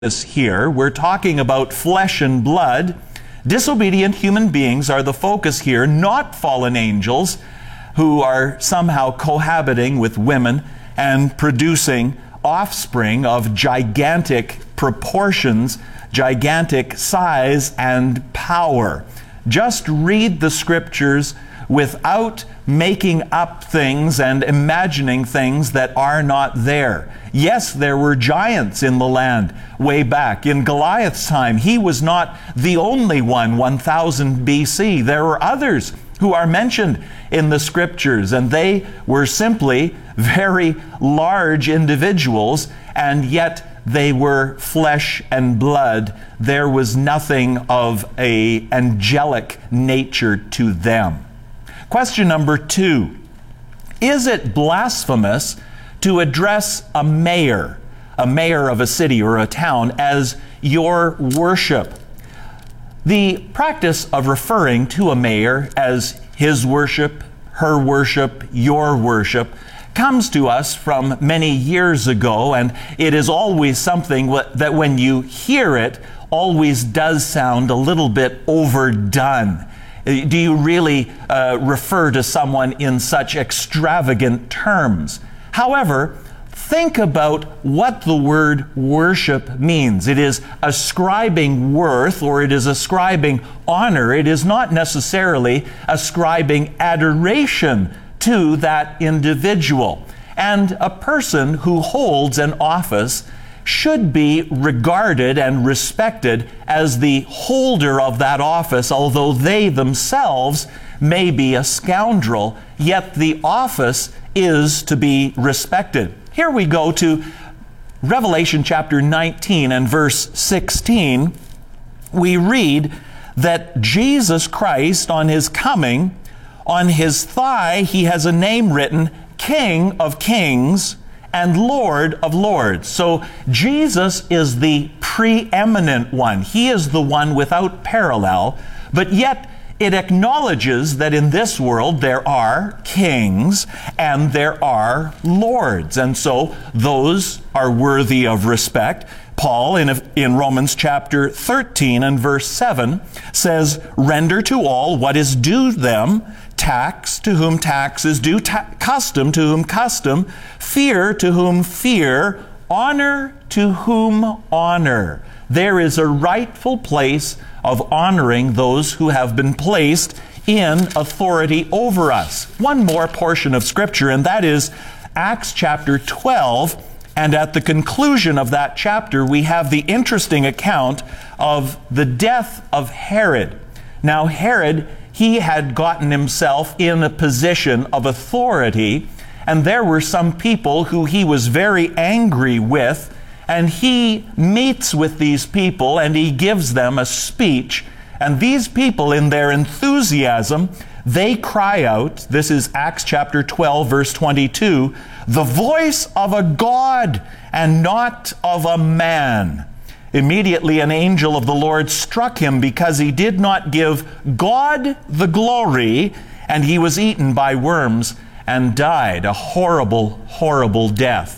Here. We're talking about flesh and blood. Disobedient human beings are the focus here, not fallen angels who are somehow cohabiting with women and producing offspring of gigantic proportions, gigantic size and power. Just read the scriptures without making up things and imagining things that are not there. Yes, there were giants in the land way back. In Goliath's time, he was not the only one, 1000 BC. There were others who are mentioned in the scriptures, and they were simply very large individuals, and yet they were flesh and blood. There was nothing of an angelic nature to them. Question number 2. Is it blasphemous to address a mayor of a city or a town, as your worship? The practice of referring to a mayor as his worship, her worship, your worship, comes to us from many years ago, and it is always something that when you hear it, always does sound a little bit overdone. Do you really refer to someone in such extravagant terms? However, think about what the word worship means. It is ascribing worth, or it is ascribing honor. It is not necessarily ascribing adoration to that individual. And a person who holds an office should be regarded and respected as the holder of that office, although they themselves may be a scoundrel, yet the office is to be respected. Here we go to Revelation chapter 19 and verse 16. We read that Jesus Christ, on his coming, on his thigh he has a name written, King of Kings and Lord of Lords. So Jesus is the preeminent one. He is the one without parallel, but yet it acknowledges that in this world there are kings and there are lords. And so those are worthy of respect. Paul in Romans chapter 13 and verse 7 says, "Render to all what is due them, tax to whom tax is due, custom to whom custom, fear to whom fear, honor to whom honor." There is a rightful place of honoring those who have been placed in authority over us. One more portion of Scripture, and that is Acts chapter 12. And at the conclusion of that chapter, we have the interesting account of the death of Herod. Now, Herod, he had gotten himself in a position of authority, and there were some people who he was very angry with, and he meets with these people and he gives them a speech. And these people, in their enthusiasm, they cry out, this is Acts chapter 12, verse 22, "The voice of a God and not of a man." Immediately an angel of the Lord struck him because he did not give God the glory, and he was eaten by worms and died a horrible, horrible death.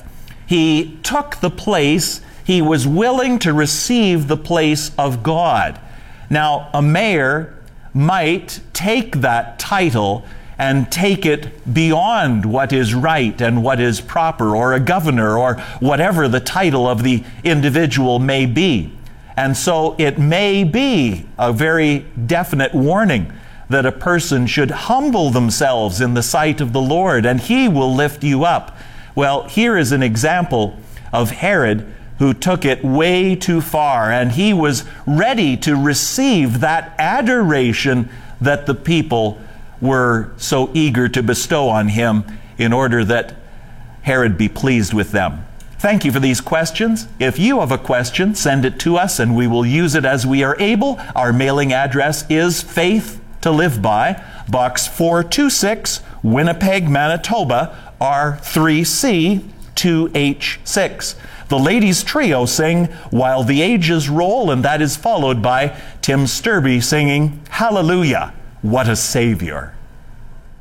He took the place, he was willing to receive the place of God. Now, a mayor might take that title and take it beyond what is right and what is proper, or a governor, or whatever the title of the individual may be. And so it may be a very definite warning that a person should humble themselves in the sight of the Lord, and he will lift you up. Well, here is an example of Herod, who took it way too far, and he was ready to receive that adoration that the people were so eager to bestow on him in order that Herod be pleased with them. Thank you for these questions. If you have a question, send it to us and we will use it as we are able. Our mailing address is Faith to Live By, Box 426, Winnipeg, Manitoba, R3C 2H6. The Ladies Trio sing While the Ages Roll, and that is followed by Tim Sturby singing Hallelujah, What a Savior.